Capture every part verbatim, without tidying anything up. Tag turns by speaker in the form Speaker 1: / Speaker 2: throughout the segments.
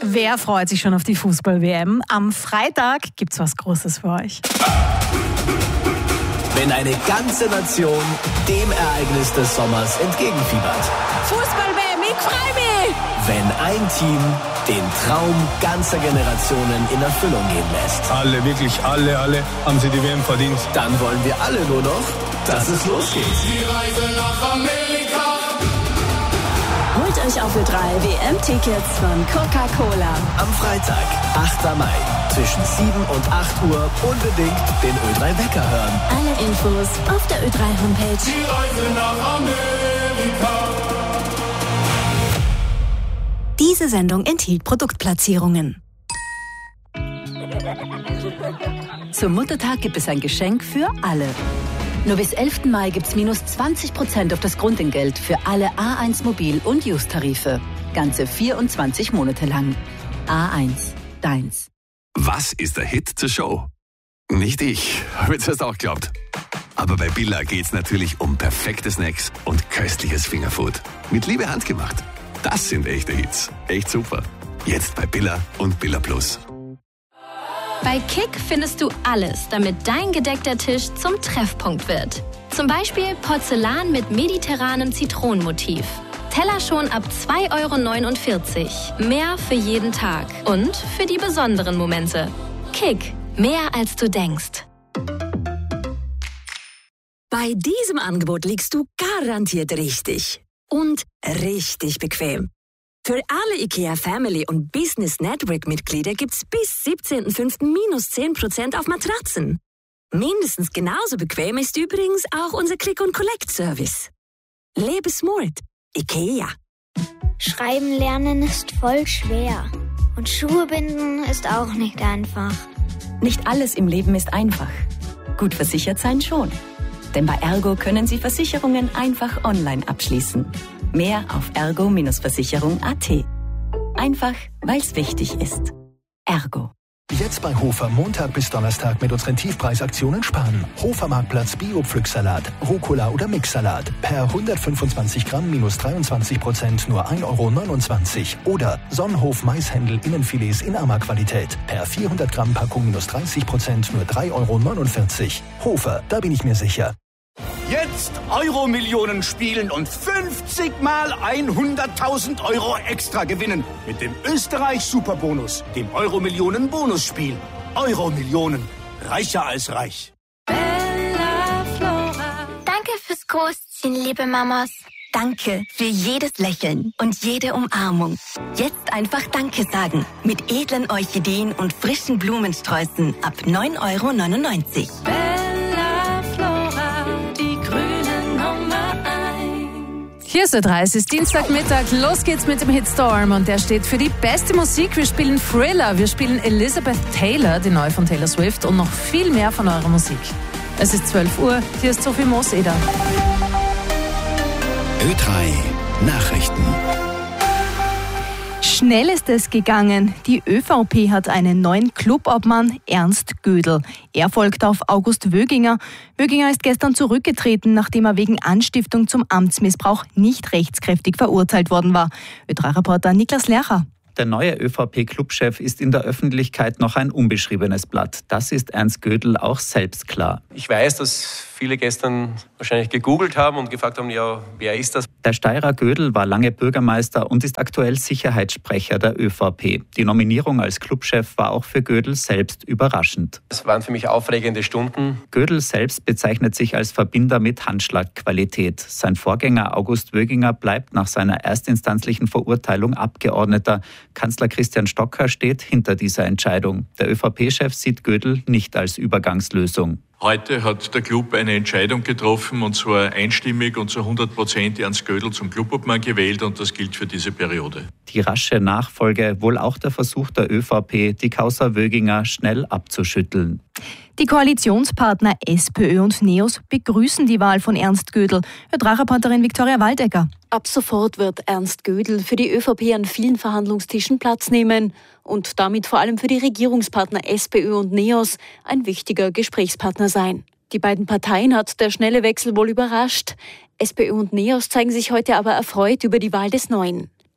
Speaker 1: Wer freut sich schon auf die Fußball-W M? Am Freitag gibt's was Großes für euch.
Speaker 2: Wenn eine ganze Nation dem Ereignis des Sommers entgegenfiebert.
Speaker 1: Fußball-W M, ich freu mich!
Speaker 2: Wenn ein Team den Traum ganzer Generationen in Erfüllung gehen lässt.
Speaker 3: Alle, wirklich alle, alle haben sie die W M verdient.
Speaker 2: Dann wollen wir alle nur noch, dass es losgeht.
Speaker 4: Die Reise nach Amerika.
Speaker 5: Holt euch auf Ö drei W M-Tickets von Coca-Cola.
Speaker 2: Am Freitag, achter Mai, zwischen sieben und acht Uhr unbedingt den Ö drei Wecker hören.
Speaker 5: Alle Infos auf der Ö drei Homepage.
Speaker 4: Die Reise nach Amerika.
Speaker 5: Diese Sendung enthielt Produktplatzierungen. Zum Muttertag gibt es ein Geschenk für alle. Nur bis elften Mai gibt's minus zwanzig Prozent auf das Grundentgelt für alle A eins Mobil- und Use-Tarife. Ganze vierundzwanzig Monate lang. A eins, deins.
Speaker 6: Was ist der Hit zur Show? Nicht ich, habe jetzt erst auch geglaubt. Aber bei Billa geht's natürlich um perfekte Snacks und köstliches Fingerfood. Mit Liebe handgemacht. Das sind echte Hits. Echt super. Jetzt bei Billa und Billa Plus.
Speaker 7: Bei Kick findest du alles, damit dein gedeckter Tisch zum Treffpunkt wird. Zum Beispiel Porzellan mit mediterranem Zitronenmotiv. Teller schon ab zwei Euro neunundvierzig. Mehr für jeden Tag und für die besonderen Momente. Kick, mehr als du denkst.
Speaker 5: Bei diesem Angebot liegst du garantiert richtig. Und richtig bequem. Für alle IKEA Family und Business Network Mitglieder gibt's bis siebzehnten fünften minus zehn Prozent auf Matratzen. Mindestens genauso bequem ist übrigens auch unser Click-and-Collect-Service. Lebe smart. IKEA.
Speaker 8: Schreiben lernen ist voll schwer. Und Schuhe binden ist auch nicht einfach.
Speaker 5: Nicht alles im Leben ist einfach. Gut versichert sein schon. Denn bei Ergo können Sie Versicherungen einfach online abschließen. Mehr auf ergo Versicherung punkt at. Einfach, weil es wichtig ist. Ergo.
Speaker 9: Jetzt bei Hofer Montag bis Donnerstag mit unseren Tiefpreisaktionen sparen. Hofer Marktplatz Bio-Pflücksalat, Rucola oder Mixsalat. Per hundertfünfundzwanzig Gramm minus dreiundzwanzig Prozent nur ein Euro neunundzwanzig. Oder Sonnenhof Maishändel Innenfilets in Ammer-Qualität. Per vierhundert Gramm Packung minus dreißig Prozent nur drei Euro neunundvierzig. Hofer, da bin ich mir sicher.
Speaker 10: Jetzt Euro-Millionen spielen und fünfzig mal hunderttausend Euro extra gewinnen. Mit dem Österreich-Superbonus, dem Euro-Millionen-Bonusspiel. Euro-Millionen, reicher als reich.
Speaker 8: Bella Flora. Danke fürs Großziehen, liebe Mamas.
Speaker 5: Danke für jedes Lächeln und jede Umarmung. Jetzt einfach Danke sagen. Mit edlen Orchideen und frischen Blumensträußen ab neun Euro neunundneunzig.
Speaker 1: Hier ist Ö drei, es ist Dienstagmittag, los geht's mit dem Hitstorm und der steht für die beste Musik. Wir spielen Thriller, wir spielen Elizabeth Taylor, die neue von Taylor Swift und noch viel mehr von eurer Musik. Es ist zwölf Uhr, hier ist Sophie Mooseder.
Speaker 6: Ö drei Nachrichten.
Speaker 1: Schnell ist es gegangen. Die ÖVP hat einen neuen Clubobmann, Ernst Gödel. Er folgt auf August Wöginger. Wöginger ist gestern zurückgetreten, nachdem er wegen Anstiftung zum Amtsmissbrauch nicht rechtskräftig verurteilt worden war. Ö drei Reporter Niklas Lercher.
Speaker 11: Der neue ÖVP-Clubchef ist in der Öffentlichkeit noch ein unbeschriebenes Blatt. Das ist Ernst Gödel auch selbst klar.
Speaker 12: Ich weiß, dass viele gestern wahrscheinlich gegoogelt haben und gefragt haben, ja, wer ist das?
Speaker 11: Der Steirer Gödel war lange Bürgermeister und ist aktuell Sicherheitssprecher der ÖVP. Die Nominierung als Clubchef war auch für Gödel selbst überraschend.
Speaker 12: Es waren für mich aufregende Stunden.
Speaker 11: Gödel selbst bezeichnet sich als Verbinder mit Handschlagqualität. Sein Vorgänger August Wöginger bleibt nach seiner erstinstanzlichen Verurteilung Abgeordneter. Kanzler Christian Stocker steht hinter dieser Entscheidung. Der ÖVP-Chef sieht Gödel nicht als Übergangslösung.
Speaker 13: Heute hat der Club eine Entscheidung getroffen, und zwar einstimmig und zu hundert Prozent Ernst Gödel zum Clubobmann gewählt, und das gilt für diese Periode.
Speaker 11: Die rasche Nachfolge, wohl auch der Versuch der ÖVP, die Causa Wöginger schnell abzuschütteln.
Speaker 1: Die Koalitionspartner SPÖ und NEOS begrüßen die Wahl von Ernst Gödel. Ö drei Reporterin Viktoria Waldecker.
Speaker 14: Ab sofort wird Ernst Gödel für die ÖVP an vielen Verhandlungstischen Platz nehmen und damit vor allem für die Regierungspartner SPÖ und NEOS ein wichtiger Gesprächspartner sein. Die beiden Parteien hat der schnelle Wechsel wohl überrascht. SPÖ und NEOS zeigen sich heute aber erfreut über die Wahl des Neuen.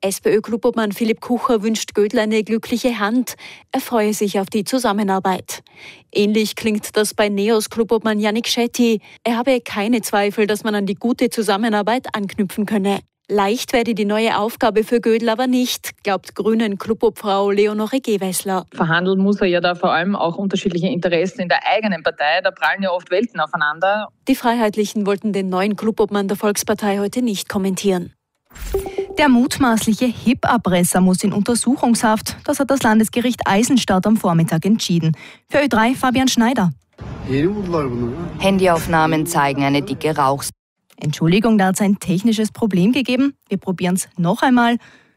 Speaker 14: SPÖ-Clubobmann Philipp Kucher wünscht Gödel eine glückliche Hand. Er freue sich auf die Zusammenarbeit. Ähnlich klingt das bei Neos-Clubobmann Yannick Shetty. Er habe keine Zweifel, dass man an die gute Zusammenarbeit anknüpfen könne. Leicht werde die neue Aufgabe für Gödel aber nicht, glaubt Grünen-Clubobfrau Leonore Gewessler.
Speaker 15: Verhandeln muss er ja da vor allem auch unterschiedliche Interessen in der eigenen Partei. Da prallen ja oft Welten aufeinander.
Speaker 14: Die Freiheitlichen wollten den neuen Clubobmann der Volkspartei heute nicht kommentieren.
Speaker 1: Der mutmaßliche H I P-Erpresser muss in Untersuchungshaft. Das hat das Landesgericht Eisenstadt am Vormittag entschieden. Für Ö drei Fabian Schneider.
Speaker 16: Handyaufnahmen zeigen eine dicke Rauchs.
Speaker 1: Entschuldigung, da hat es ein technisches Problem gegeben. Wir probieren es noch einmal.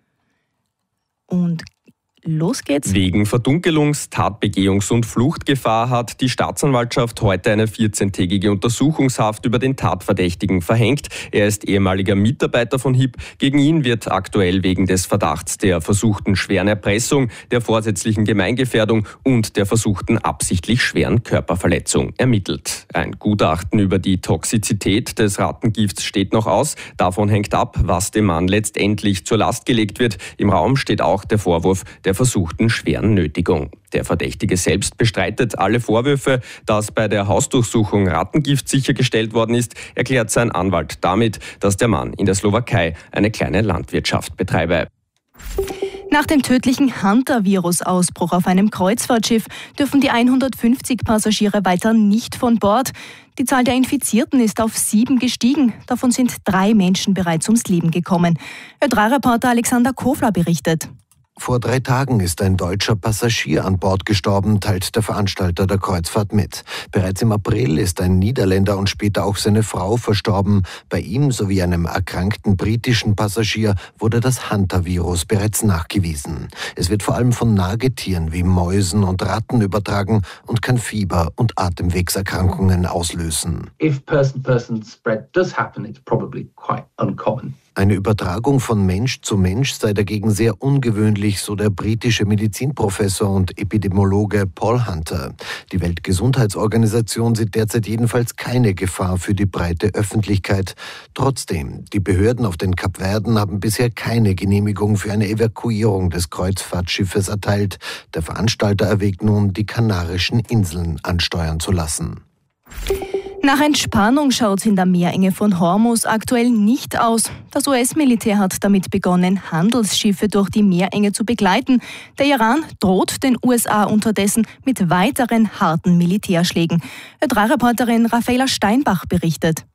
Speaker 1: Und los geht's.
Speaker 17: Wegen Verdunkelungs-, Tatbegehungs- und Fluchtgefahr hat die Staatsanwaltschaft heute eine vierzehntägige Untersuchungshaft über den Tatverdächtigen verhängt. Er ist ehemaliger Mitarbeiter von H I P. Gegen ihn wird aktuell wegen des Verdachts der versuchten schweren Erpressung, der vorsätzlichen Gemeingefährdung und der versuchten absichtlich schweren Körperverletzung ermittelt. Ein Gutachten über die Toxizität des Rattengifts steht noch aus. Davon hängt ab, was dem Mann letztendlich zur Last gelegt wird. Im Raum steht auch der Vorwurf der versuchten schweren Nötigung. Der Verdächtige selbst bestreitet alle Vorwürfe. Dass bei der Hausdurchsuchung Rattengift sichergestellt worden ist, erklärt sein Anwalt damit, dass der Mann in der Slowakei eine kleine Landwirtschaft betreibe.
Speaker 1: Nach dem tödlichen Hunter-Virus-Ausbruch auf einem Kreuzfahrtschiff dürfen die hundertfünfzig Passagiere weiter nicht von Bord. Die Zahl der Infizierten ist auf sieben gestiegen. Davon sind drei Menschen bereits ums Leben gekommen. Ö drei Reporter Alexander Kofler berichtet.
Speaker 18: Vor drei Tagen ist ein deutscher Passagier an Bord gestorben, teilt der Veranstalter der Kreuzfahrt mit. Bereits im April ist ein Niederländer und später auch seine Frau verstorben. Bei ihm sowie einem erkrankten britischen Passagier wurde das Hunter-Virus bereits nachgewiesen. Es wird vor allem von Nagetieren wie Mäusen und Ratten übertragen und kann Fieber und Atemwegserkrankungen auslösen.
Speaker 19: If person-person spread does happen, it's probably quite uncommon.
Speaker 18: Eine Übertragung von Mensch zu Mensch sei dagegen sehr ungewöhnlich, so der britische Medizinprofessor und Epidemiologe Paul Hunter. Die Weltgesundheitsorganisation sieht derzeit jedenfalls keine Gefahr für die breite Öffentlichkeit. Trotzdem, die Behörden auf den Kapverden haben bisher keine Genehmigung für eine Evakuierung des Kreuzfahrtschiffes erteilt. Der Veranstalter erwägt nun, die Kanarischen Inseln ansteuern zu lassen.
Speaker 1: Nach Entspannung schaut es in der Meerenge von Hormuz aktuell nicht aus. Das U S-Militär hat damit begonnen, Handelsschiffe durch die Meerenge zu begleiten. Der Iran droht den U S A unterdessen mit weiteren harten Militärschlägen. Ö drei Reporterin Raffaela Steinbach berichtet.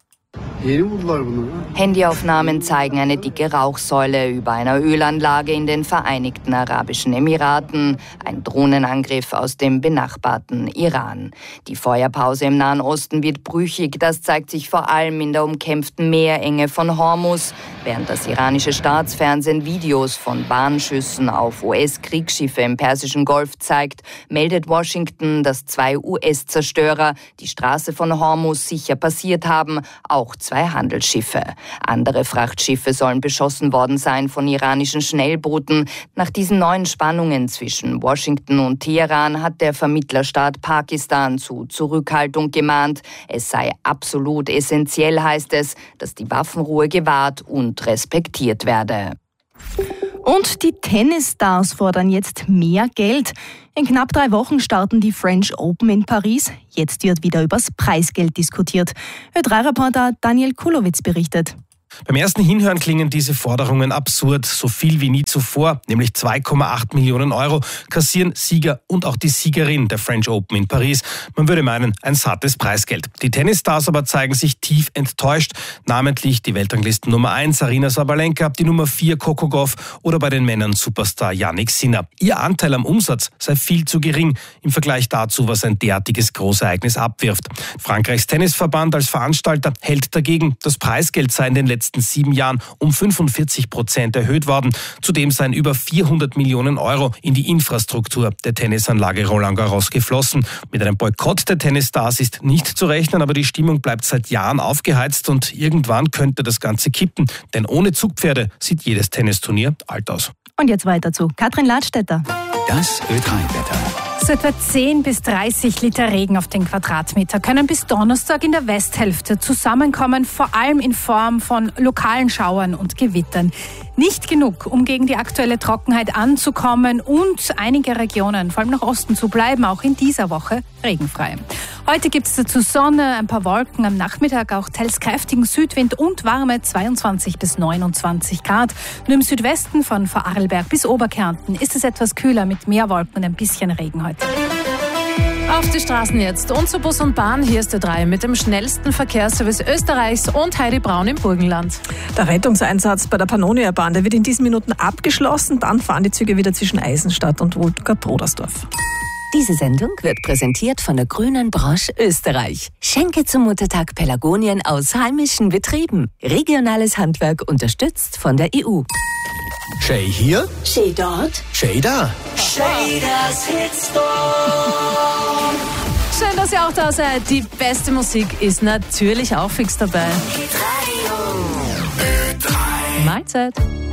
Speaker 16: Handyaufnahmen zeigen eine dicke Rauchsäule über einer Ölanlage in den Vereinigten Arabischen Emiraten. Ein Drohnenangriff aus dem benachbarten Iran. Die Feuerpause im Nahen Osten wird brüchig. Das zeigt sich vor allem in der umkämpften Meerenge von Hormuz. Während das iranische Staatsfernsehen Videos von Bahnschüssen auf U S-Kriegsschiffe im Persischen Golf zeigt, meldet Washington, dass zwei U S-Zerstörer die Straße von Hormuz sicher passiert haben, auch zwei Handelsschiffe. Andere Frachtschiffe sollen beschossen worden sein von iranischen Schnellbooten. Nach diesen neuen Spannungen zwischen Washington und Teheran hat der Vermittlerstaat Pakistan zu Zurückhaltung gemahnt. Es sei absolut essentiell, heißt es, dass die Waffenruhe gewahrt und respektiert werde.
Speaker 1: Und die Tennisstars fordern jetzt mehr Geld. In knapp drei Wochen starten die French Open in Paris. Jetzt wird wieder übers Preisgeld diskutiert. Ö drei Reporter Daniel Kulowitz berichtet.
Speaker 20: Beim ersten Hinhören klingen diese Forderungen absurd, so viel wie nie zuvor, nämlich zwei Komma acht Millionen Euro kassieren Sieger und auch die Siegerin der French Open in Paris. Man würde meinen, ein sattes Preisgeld. Die Tennisstars aber zeigen sich tief enttäuscht, namentlich die Weltranglisten Nummer eins Aryna Sabalenka, die Nummer vier Coco Gauff oder bei den Männern Superstar Jannik Sinner. Ihr Anteil am Umsatz sei viel zu gering im Vergleich dazu, was ein derartiges Großereignis abwirft. Frankreichs Tennisverband als Veranstalter hält dagegen, das Preisgeld sei in den letzten sieben Jahren um fünfundvierzig Prozent erhöht worden. Zudem seien über vierhundert Millionen Euro in die Infrastruktur der Tennisanlage Roland Garros geflossen. Mit einem Boykott der Tennisstars ist nicht zu rechnen, aber die Stimmung bleibt seit Jahren aufgeheizt und irgendwann könnte das Ganze kippen. Denn ohne Zugpferde sieht jedes Tennisturnier alt aus.
Speaker 1: Und jetzt weiter zu Katrin Ladstätter.
Speaker 2: Das Ö drei Wetter.
Speaker 21: So etwa zehn bis dreißig Liter Regen auf den Quadratmeter können bis Donnerstag in der Westhälfte zusammenkommen, vor allem in Form von lokalen Schauern und Gewittern. Nicht genug, um gegen die aktuelle Trockenheit anzukommen und einige Regionen, vor allem nach Osten zu bleiben, auch in dieser Woche regenfrei. Heute gibt es dazu Sonne, ein paar Wolken, am Nachmittag auch teils kräftigen Südwind und warme zweiundzwanzig bis neunundzwanzig Grad. Nur im Südwesten von Vorarlberg bis Oberkärnten ist es etwas kühler mit mehr Wolken und ein bisschen Regen heute.
Speaker 3: Auf die Straßen jetzt und zu Bus und Bahn. Hier ist der drei mit dem schnellsten Verkehrsservice Österreichs und Heidi Braun im Burgenland.
Speaker 22: Der Rettungseinsatz bei der Pannonia-Bahn, der wird in diesen Minuten abgeschlossen. Dann fahren die Züge wieder zwischen Eisenstadt und Wultger-Brodersdorf.
Speaker 23: Diese Sendung wird präsentiert von der Grünen Branche Österreich. Schenke zum Muttertag Pelargonien aus heimischen Betrieben. Regionales Handwerk unterstützt von der E U.
Speaker 2: Shay hier,
Speaker 23: Shay dort,
Speaker 2: Shay da.
Speaker 23: Shay das Hitstorm.
Speaker 3: Schön, dass ihr auch da seid. Die beste Musik ist natürlich auch fix dabei. Mahlzeit.